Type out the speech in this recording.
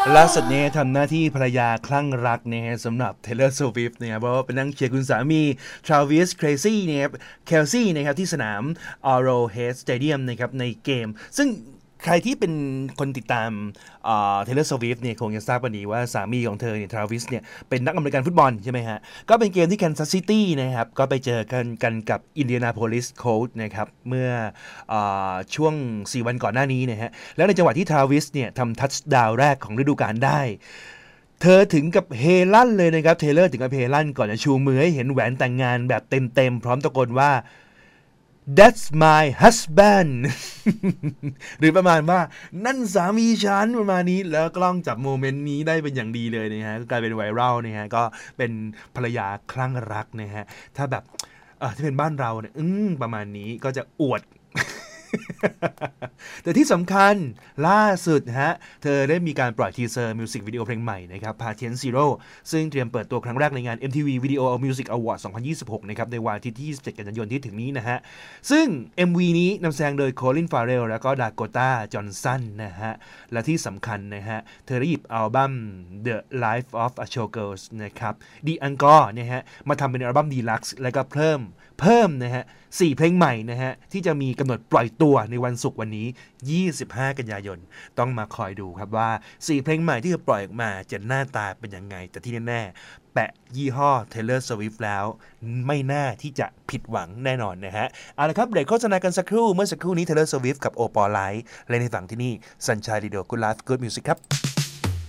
ล่าสุดนี้ทำหน้าที่ภรรยาคลั่งรักนะฮะสำหรับ Taylor Swift นะครับเพราะว่าไปนั่งเชียร์คุณสามี Travis Kelce นะครับ Kelce นะครับที่สนาม Arrowhead Stadium นะครับในเกมซึ่งใครที่เป็นคนติดตาม Taylor Swift เนี่ยคงจะทราบวันนี้ว่าสามีของเธอเนี่ย Travis เนี่ยเป็นนักอเมริกันฟุตบอลใช่ไหมฮะก็เป็นเกมที่ Kansas City นะครับก็ไปเจอกันกับ Indianapolis Colts นะครับเมื่อช่วง4วันก่อนหน้านี้นะฮะแล้วในจังหวะที่ Travis เนี่ยทำทัชดาวน์แรกของฤดูกาลได้เธอถึงกับเฮลั่นเลยนะครับเทเลอร์ถึงกับเฮลั่นก่อนจะชูมือให้เห็นแหวนแต่งงานแบบเต็มๆพร้อมตะโกนว่า That's my husband หรือประมาณว่านั่นสามีฉันประมาณนี้แล้วกล้องจับโมเมนต์นี้ได้เป็นอย่างดีเลยนะฮะก็กลายเป็นไวรัลนะฮะก็เป็นภรรยาคลั่งรักนะฮะถ้าแบบที่เป็นบ้านเราเนี่ยประมาณนี้ก็จะอวด แต่ที่สำคัญล่าสุดฮะเธอได้มีการปล่อยทีเซอร์มิวสิกวิดีโอเพลงใหม่นะครับ Patient Zero ซึ่งเตรียมเปิดตัวครั้งแรกในงาน MTV Video Music Award 2026 นะครับในวันอาทิตย์ที่27 กันยายนที่ถึงนี้นะฮะซึ่ง MV นี้นำแสดงโดย Colin Farrell แล้วก็ Dakota Johnson นะฮะและที่สำคัญนะฮะเธอได้หยิบอัลบั้ม The Life of a Showgirl นะครับ The Encore นะฮะมาทำเป็นอัลบั้ม Deluxe แล้วก็เพิ่มนะฮะ4เพลงใหม่นะฮะที่จะมีกำหนดปล่อยตัวในวันศุกร์วันนี้25 กันยายนต้องมาคอยดูครับว่า4เพลงใหม่ที่จะปล่อยออกมาจะหน้าตาเป็นยังไงแต่ที่แน่ๆแปะยี่ห้อ Taylor Swift แล้วไม่น่าที่จะผิดหวังแน่นอนนะฮะเอาละครับเบรกโฆษณากันสักครู่เมื่อสักครู่นี้ Taylor Swift กับโอปอลไลท์และในฝั่งที่นี่ Sunshine Radio Good Life Good Music ครับ